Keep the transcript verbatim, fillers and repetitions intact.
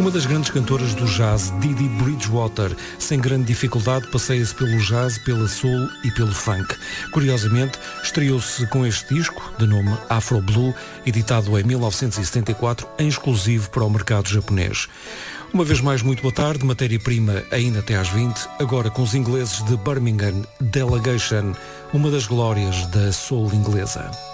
Uma das grandes cantoras do jazz, Dee Dee Bridgewater, sem grande dificuldade passeia-se pelo jazz, pela soul e pelo funk. Curiosamente, estreou-se com este disco, de nome Afro Blue, editado em mil novecentos e setenta e quatro, em exclusivo para o mercado japonês. Uma vez mais, muito boa tarde, matéria-prima ainda até às vinte, agora com os ingleses de Birmingham Delegation, uma das glórias da soul inglesa.